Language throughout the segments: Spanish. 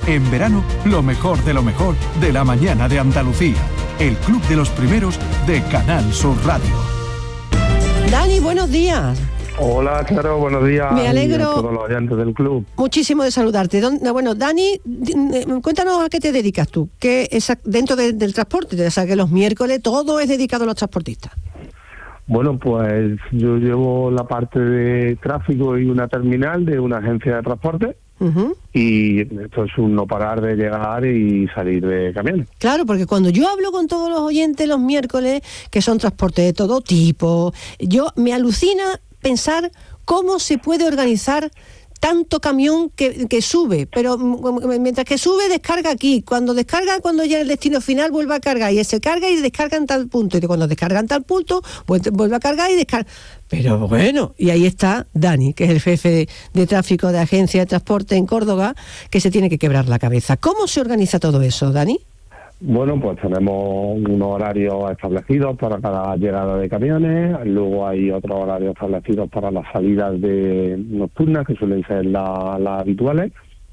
En verano, lo mejor de la mañana de Andalucía. El Club de los Primeros de Canal Sur Radio. Dani, buenos días. Hola, Charo, buenos días. Me alegro a todos los oyentes del club. Muchísimo de saludarte. Bueno, Dani, cuéntanos a qué te dedicas tú, que dentro del transporte, o sea, que los miércoles todo es dedicado a los transportistas. Bueno, pues yo llevo la parte de tráfico y una terminal de una agencia de transporte. Uh-huh. Y esto es un no parar de llegar y salir de camiones. Claro, porque cuando yo hablo con todos los oyentes los miércoles, que son transportes de todo tipo, me alucina pensar cómo se puede organizar tanto camión que sube, pero mientras que sube descarga aquí, cuando llega al destino final vuelve a cargar y se carga y descarga en tal punto, y cuando descarga en tal punto vuelve a cargar y descarga. Pero bueno, y ahí está Dani, que es el jefe de tráfico de Agencia de Transporte en Córdoba, que se tiene que quebrar la cabeza. ¿Cómo se organiza todo eso, Dani? Bueno, pues tenemos unos horarios establecidos para cada llegada de camiones, luego hay otros horarios establecidos para las salidas nocturnas, que suelen ser las habituales,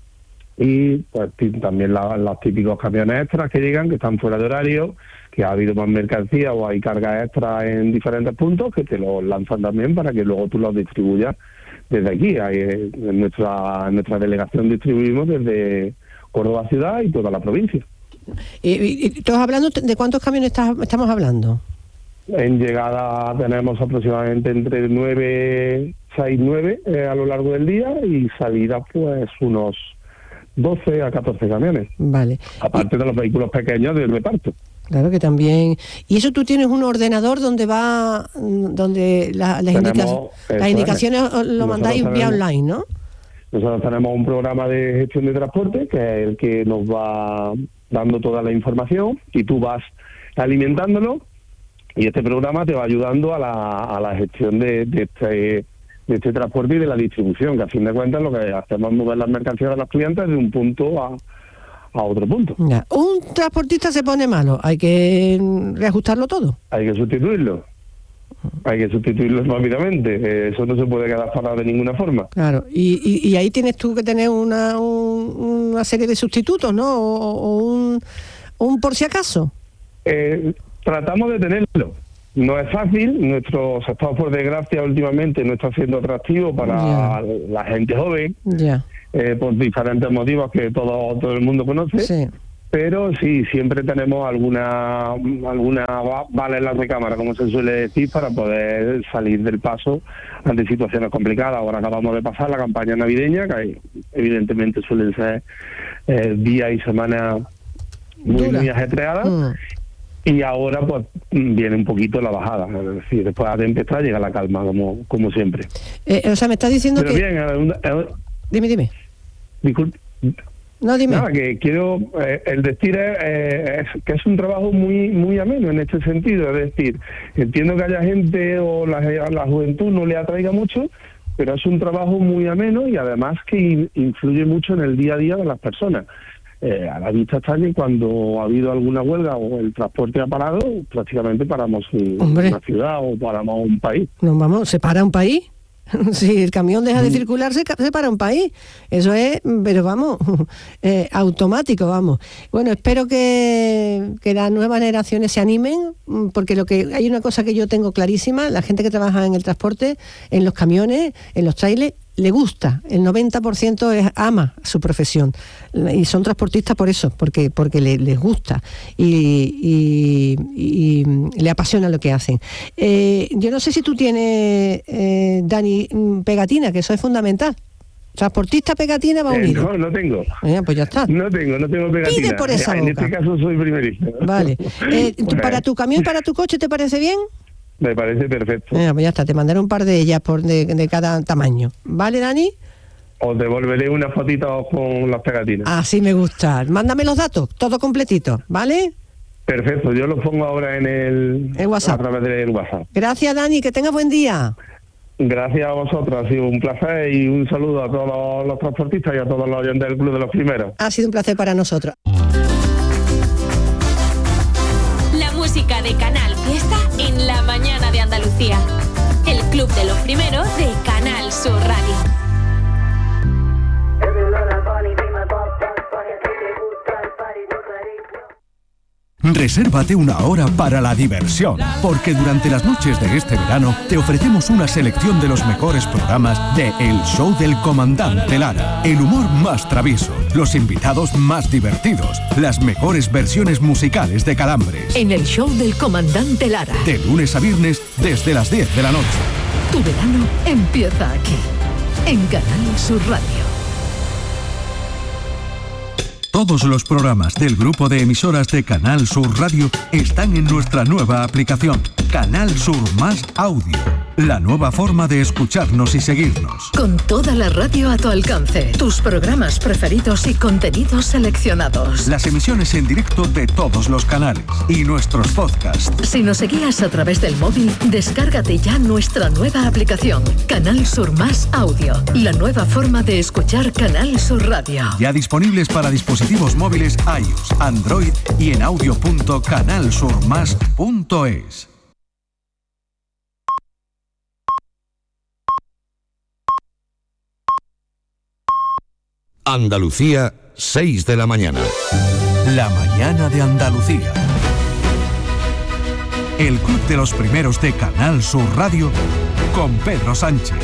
y pues también los típicos camiones extras que llegan, que están fuera de horario, que ha habido más mercancía o hay cargas extras en diferentes puntos, que te los lanzan también para que luego tú los distribuyas desde aquí. En nuestra delegación distribuimos desde Córdoba ciudad y toda la provincia. ¿Y estás hablando de cuántos camiones estamos hablando? En llegada tenemos aproximadamente entre 9 a lo largo del día, y salida pues unos 12 a 14 camiones. Vale. Aparte de los vehículos pequeños del reparto. Claro que también. Y eso tú tienes un ordenador donde las indicaciones lo mandáis vía online, ¿no? Nosotros tenemos un programa de gestión de transporte que es el que nos va dando toda la información y tú vas alimentándolo, y este programa te va ayudando a la gestión de este transporte y de la distribución, que a fin de cuentas lo que hacemos es mover las mercancías de los clientes de un punto a otro punto. Ya. Un transportista se pone malo, hay que reajustarlo todo. Hay que sustituirlo rápidamente, eso no se puede quedar parado de ninguna forma. Claro, y ahí tienes tú que tener una serie de sustitutos, ¿no? O un por si acaso. Tratamos de tenerlo. No es fácil, nuestro sector, por desgracia, últimamente no está siendo atractivo para la gente joven, por diferentes motivos que todo el mundo conoce. Sí. Pero sí, siempre tenemos alguna bala en la recámara, como se suele decir, para poder salir del paso ante situaciones complicadas. Ahora acabamos de pasar la campaña navideña, que evidentemente suelen ser días y semanas muy ajetreadas. Y ahora pues viene un poquito la bajada, es decir, después de empezar llega la calma, como siempre. O sea, me estás diciendo pero que... Dime. Disculpe. No, dime. Nada, que quiero el decir es que es un trabajo muy ameno en este sentido. Es decir, entiendo que haya gente o la juventud no le atraiga mucho, pero es un trabajo muy ameno y además que influye mucho en el día a día de las personas. A la vista está que cuando ha habido alguna huelga o el transporte ha parado, prácticamente paramos una ciudad o paramos un país. ¿Se para un país? Si el camión deja de circular, se para un país. Eso es, pero automático, vamos. Bueno, espero que las nuevas generaciones se animen, porque hay una cosa que yo tengo clarísima: la gente que trabaja en el transporte, en los camiones, en los trailers, le gusta. El 90% ama su profesión y son transportistas por eso, porque les gusta y le apasiona lo que hacen. Yo no sé si tú tienes, Dani, pegatina, que eso es fundamental. Transportista, pegatina, va unido. No tengo. Pues ya está. No tengo pegatina. Pide por esa boca. En este caso soy primerista. Vale. ¿Para tu camión, para tu coche, te parece bien? Me parece perfecto. Pues ya está, te mandaré un par de ellas de cada tamaño. ¿Vale, Dani? Os devolveré unas fotitos con las pegatinas. Así me gusta. Mándame los datos, todo completito, ¿vale? Perfecto, yo los pongo ahora en el WhatsApp. A través del WhatsApp. Gracias, Dani, que tengas buen día. Gracias a vosotros, ha sido un placer, y un saludo a todos los transportistas y a todos los oyentes del Club de los Primeros. Ha sido un placer para nosotros. La música de Canal Fiesta en la mañana de Andalucía. El Club de los Primeros de Canal Sur Radio. Resérvate una hora para la diversión, porque durante las noches de este verano te ofrecemos una selección de los mejores programas de El Show del Comandante Lara. El humor más travieso, los invitados más divertidos, las mejores versiones musicales de Calambres. En El Show del Comandante Lara. De lunes a viernes desde las 10 de la noche. Tu verano empieza aquí, en Canal Sur Radio. Todos los programas del grupo de emisoras de Canal Sur Radio están en nuestra nueva aplicación, Canal Sur Más Audio, la nueva forma de escucharnos y seguirnos. Con toda la radio a tu alcance, tus programas preferidos y contenidos seleccionados. Las emisiones en directo de todos los canales y nuestros podcasts. Si nos seguías a través del móvil, descárgate ya nuestra nueva aplicación, Canal Sur Más Audio, la nueva forma de escuchar Canal Sur Radio. Ya disponibles para dispositivos móviles iOS, Android y en audio.canalsurmas.es. Andalucía, 6 de la mañana. La mañana de Andalucía. El Club de los Primeros de Canal Sur Radio con Pedro Sánchez.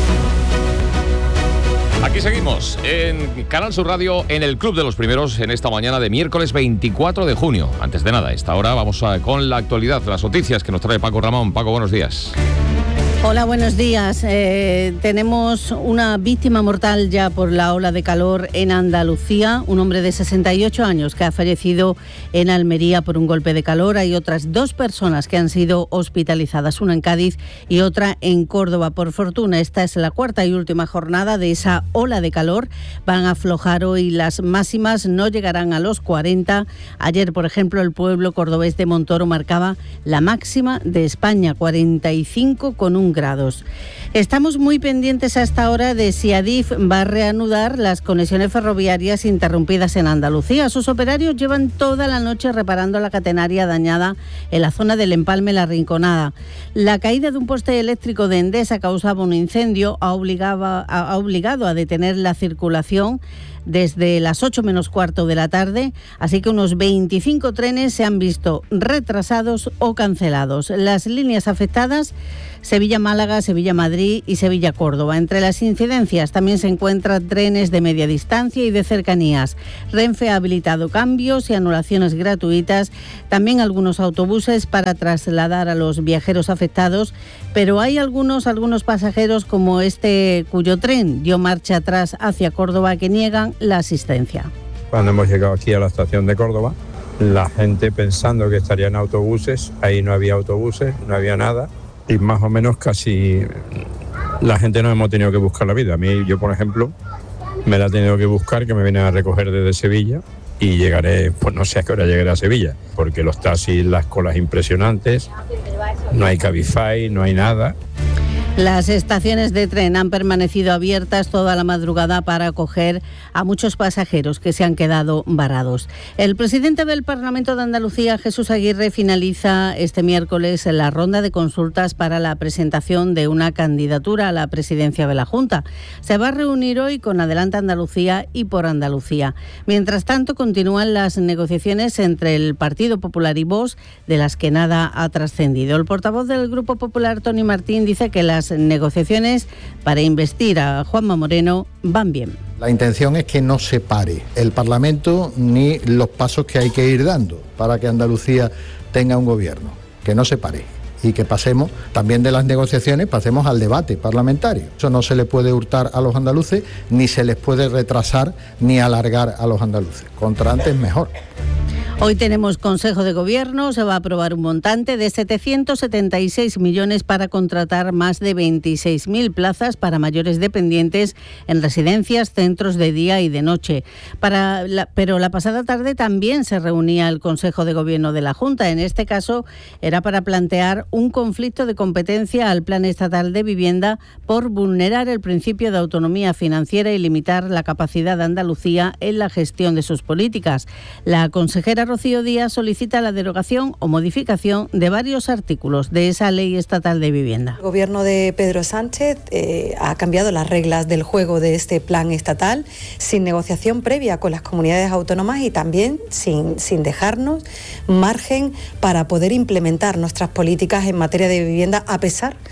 Aquí seguimos en Canal Sur Radio, en el Club de los Primeros, en esta mañana de miércoles 24 de junio. Antes de nada, a esta hora vamos con la actualidad, las noticias que nos trae Paco Ramón. Paco, buenos días. Hola, buenos días. Tenemos una víctima mortal ya por la ola de calor en Andalucía, un hombre de 68 años que ha fallecido en Almería por un golpe de calor. Hay otras 2 personas que han sido hospitalizadas, una en Cádiz y otra en Córdoba. Por fortuna, esta es la cuarta y última jornada de esa ola de calor. Van a aflojar hoy las máximas, no llegarán a los 40. Ayer, por ejemplo, el pueblo cordobés de Montoro marcaba la máxima de España, 45,1 grados. Estamos muy pendientes a esta hora de si Adif va a reanudar las conexiones ferroviarias interrumpidas en Andalucía. Sus operarios llevan toda la noche reparando la catenaria dañada en la zona del Empalme La Rinconada. La caída de un poste eléctrico de Endesa causaba un incendio, ha obligado a detener la circulación desde las 8 menos cuarto de la tarde, así que unos 25 trenes se han visto retrasados o cancelados. Las líneas afectadas: Sevilla-Málaga, Sevilla-Madrid y Sevilla-Córdoba. Entre las incidencias también se encuentran trenes de media distancia y de cercanías. Renfe ha habilitado cambios y anulaciones gratuitas, también algunos autobuses para trasladar a los viajeros afectados, pero hay algunos pasajeros, como este cuyo tren dio marcha atrás hacia Córdoba, que niegan la asistencia. Cuando hemos llegado aquí a la estación de Córdoba, la gente pensando que estarían autobuses, ahí no había autobuses, no había nada, y más o menos casi la gente nos hemos tenido que buscar la vida. A mí, yo por ejemplo, me la he tenido que buscar, que me vienen a recoger desde Sevilla, y llegaré, pues no sé a qué hora llegaré a Sevilla, porque los taxis, las colas impresionantes, no hay Cabify, no hay nada. Las estaciones de tren han permanecido abiertas toda la madrugada para acoger a muchos pasajeros que se han quedado varados. El presidente del Parlamento de Andalucía, Jesús Aguirre, finaliza este miércoles la ronda de consultas para la presentación de una candidatura a la presidencia de la Junta. Se va a reunir hoy con Adelante Andalucía y Por Andalucía. Mientras tanto, continúan las negociaciones entre el Partido Popular y Vox, de las que nada ha trascendido. El portavoz del Grupo Popular, Tony Martín, dice que las negociaciones para investir a Juanma Moreno van bien. La intención es que no se pare el Parlamento ni los pasos que hay que ir dando para que Andalucía tenga un gobierno, que no se pare y que pasemos también de las negociaciones, pasemos al debate parlamentario. Eso no se le puede hurtar a los andaluces, ni se les puede retrasar ni alargar a los andaluces. Contra antes mejor. Hoy tenemos Consejo de Gobierno, se va a aprobar un montante de 776 millones para contratar más de 26.000 plazas para mayores dependientes en residencias, centros de día y de noche. Pero la pasada tarde también se reunía el Consejo de Gobierno de la Junta. En este caso era para plantear un conflicto de competencia al Plan Estatal de Vivienda por vulnerar el principio de autonomía financiera y limitar la capacidad de Andalucía en la gestión de sus políticas. La consejera Rocío Díaz solicita la derogación o modificación de varios artículos de esa ley estatal de vivienda. El gobierno de Pedro Sánchez ha cambiado las reglas del juego de este plan estatal sin negociación previa con las comunidades autónomas y también sin dejarnos margen para poder implementar nuestras políticas en materia de vivienda a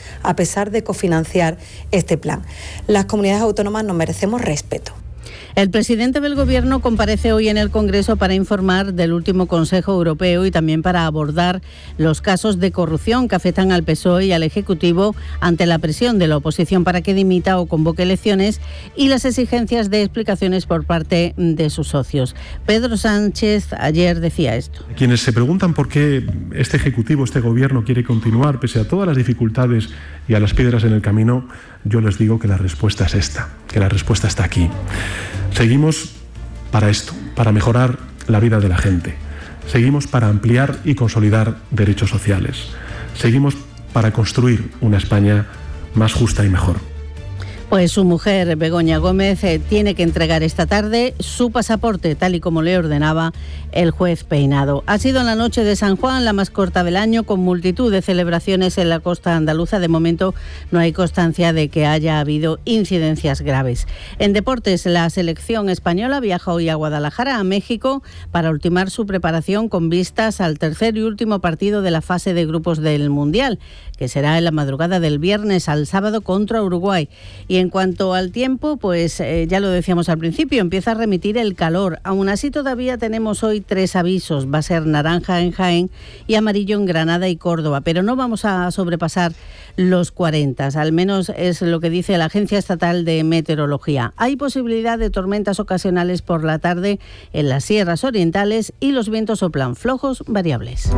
pesar de cofinanciar este plan. Las comunidades autónomas nos merecemos respeto. El presidente del Gobierno comparece hoy en el Congreso para informar del último Consejo Europeo y también para abordar los casos de corrupción que afectan al PSOE y al Ejecutivo ante la presión de la oposición para que dimita o convoque elecciones y las exigencias de explicaciones por parte de sus socios. Pedro Sánchez ayer decía esto. Quienes se preguntan por qué este Ejecutivo, este Gobierno quiere continuar pese a todas las dificultades y a las piedras en el camino, yo les digo que la respuesta es esta, que la respuesta está aquí. Seguimos para esto, para mejorar la vida de la gente. Seguimos para ampliar y consolidar derechos sociales. Seguimos para construir una España más justa y mejor. Pues su mujer, Begoña Gómez, tiene que entregar esta tarde su pasaporte, tal y como le ordenaba el juez Peinado. Ha sido en la noche de San Juan, la más corta del año, con multitud de celebraciones en la costa andaluza. De momento no hay constancia de que haya habido incidencias graves. En deportes, la selección española viaja hoy a Guadalajara, a México, para ultimar su preparación con vistas al tercer y último partido de la fase de grupos del Mundial, que será en la madrugada del viernes al sábado contra Uruguay. Y en cuanto al tiempo, pues ya lo decíamos al principio, empieza a remitir el calor. Aún así todavía tenemos hoy 3 avisos. Va a ser naranja en Jaén y amarillo en Granada y Córdoba, pero no vamos a sobrepasar los 40, al menos es lo que dice la Agencia Estatal de Meteorología. Hay posibilidad de tormentas ocasionales por la tarde en las sierras orientales y los vientos soplan flojos variables.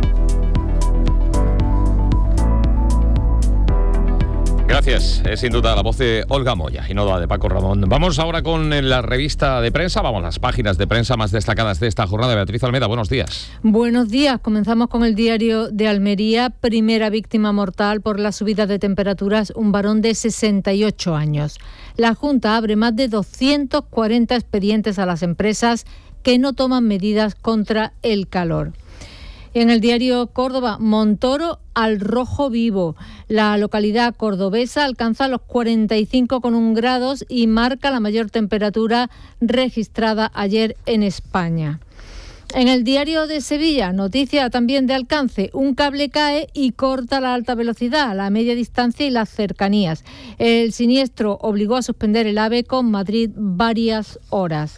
Gracias, es sin duda la voz de Olga Moya y no la de Paco Ramón. Vamos ahora con la revista de prensa, vamos a las páginas de prensa más destacadas de esta jornada. Beatriz Almeda, buenos días. Buenos días, comenzamos con el Diario de Almería. Primera víctima mortal por la subida de temperaturas, un varón de 68 años. La Junta abre más de 240 expedientes a las empresas que no toman medidas contra el calor. En el diario Córdoba, Montoro al rojo vivo. La localidad cordobesa alcanza los 45,1 grados y marca la mayor temperatura registrada ayer en España. En el diario de Sevilla, noticia también de alcance, un cable cae y corta la alta velocidad, la media distancia y las cercanías. El siniestro obligó a suspender el AVE con Madrid varias horas.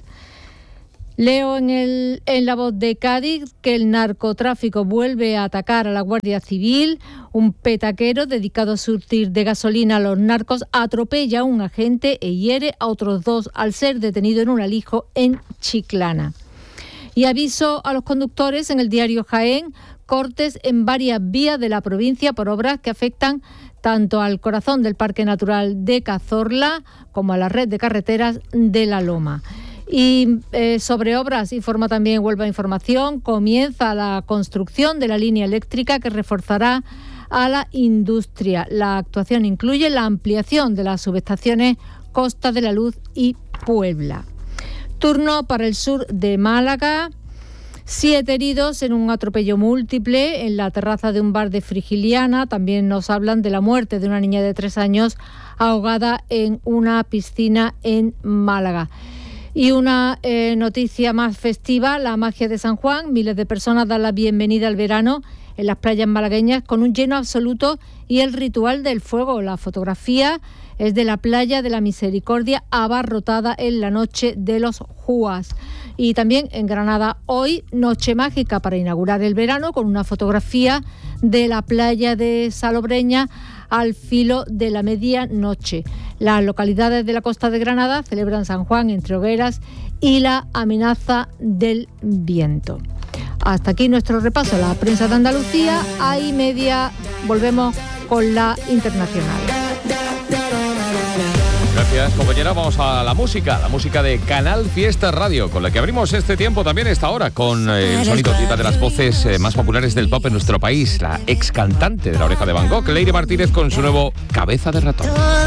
Leo en La Voz de Cádiz que el narcotráfico vuelve a atacar a la Guardia Civil. Un petaquero dedicado a surtir de gasolina a los narcos atropella a un agente e hiere a otros 2 al ser detenido en un alijo en Chiclana. Y aviso a los conductores en el diario Jaén, cortes en varias vías de la provincia por obras que afectan tanto al corazón del Parque Natural de Cazorla como a la red de carreteras de La Loma. Y sobre obras, informa también Huelva Información, comienza la construcción de la línea eléctrica que reforzará a la industria. La actuación incluye la ampliación de las subestaciones Costa de la Luz y Puebla. Turno para el sur de Málaga. 7 heridos en un atropello múltiple en la terraza de un bar de Frigiliana. También nos hablan de la muerte de una niña de 3 años ahogada en una piscina en Málaga. Y una noticia más festiva, la magia de San Juan. Miles de personas dan la bienvenida al verano en las playas malagueñas con un lleno absoluto y el ritual del fuego. La fotografía es de la playa de la Misericordia abarrotada en la noche de los Juas. Y también en Granada hoy, noche mágica para inaugurar el verano con una fotografía de la playa de Salobreña al filo de la medianoche. Las localidades de la costa de Granada celebran San Juan entre hogueras y la amenaza del viento. Hasta aquí nuestro repaso a la prensa de Andalucía. A y media volvemos con la internacional. Gracias, compañera. Vamos a la música de Canal Fiesta Radio, con la que abrimos este tiempo también esta hora, con el sonido de una de las voces más populares del pop en nuestro país, la ex cantante de La Oreja de Van Gogh, Leire Martínez, con su nuevo Cabeza de Ratón.